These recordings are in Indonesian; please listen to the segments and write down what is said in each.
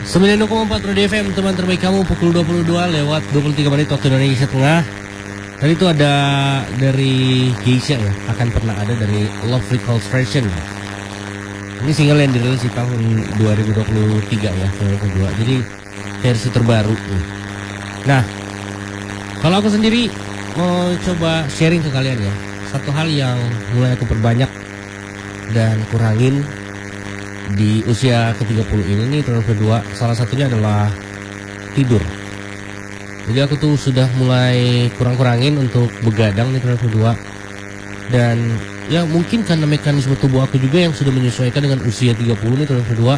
90,4 Radio FM, teman terbaik kamu, pukul 22 lewat 23 menit waktu Indonesia Tengah. Tadi itu ada dari Geisha ya, akan pernah ada dari Love Recalls Version. Ini single yang dirilis di tahun 2023 ya, tahun kedua. Jadi versi terbaru. Nah, kalau aku sendiri mau coba sharing ke kalian ya, satu hal yang mulai aku perbanyak dan kurangin di usia ke-30 ini nih, tahun kedua, salah satunya adalah tidur. Jadi aku tuh sudah mulai kurang-kurangin untuk begadang nih tahun kedua. Dan ya mungkin karena mekanisme tubuh aku juga yang sudah menyesuaikan dengan usia 30 nih tahun kedua.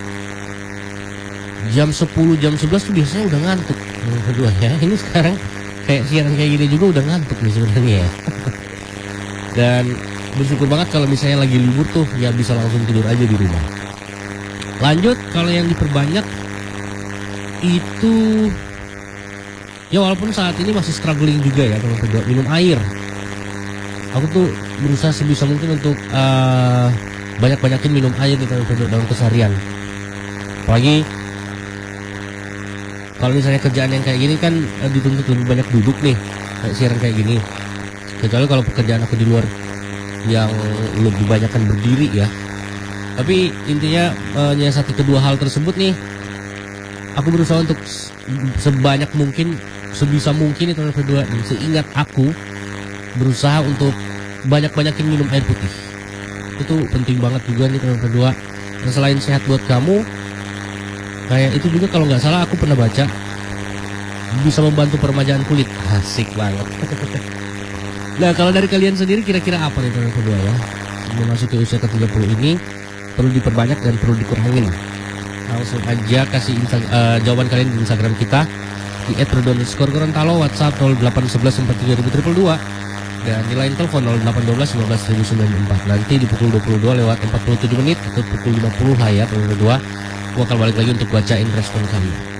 Jam 10, jam 11 tuh biasanya udah ngantuk tahun kedua ya. Ini sekarang kayak siaran kayak gini juga udah ngantuk nih sebenarnya ya. Dan bersyukur banget kalau misalnya lagi libur tuh ya bisa langsung tidur aja di rumah. Lanjut, kalau yang diperbanyak itu ya walaupun saat ini masih struggling juga ya kalau kedua, minum air. Aku tuh berusaha sebisa mungkin untuk banyak-banyakin minum air di dalam keseharian. Apalagi kalau misalnya kerjaan yang kayak gini kan dituntut lebih banyak duduk nih, kayak siaran kayak gini. Kecuali kalau pekerjaan aku di luar yang lebih banyak kan berdiri ya. Tapi intinya menyiasati kedua hal tersebut nih, aku berusaha untuk sebanyak mungkin, sebisa mungkin itu kedua, dan seingat aku berusaha untuk banyak-banyakin minum air putih. Itu penting banget juga nih tahun kedua. Dan selain sehat buat kamu, kayak itu juga kalau nggak salah aku pernah baca bisa membantu peremajaan kulit. Asik banget. Nah, kalau dari kalian sendiri kira-kira apa nih tahun kedua ya? Memasuki usia ke-30 ini perlu diperbanyak dan perlu dikurangin. Langsung aja kasih jawaban kalian di Instagram kita di @rodo_gorontalo, WhatsApp 0811432222 dan di line telepon 0812 15094. Nanti di pukul 22 lewat 47 menit atau pukul 50 ya tahun kedua, gua akan balik lagi untuk bacain respon kalian.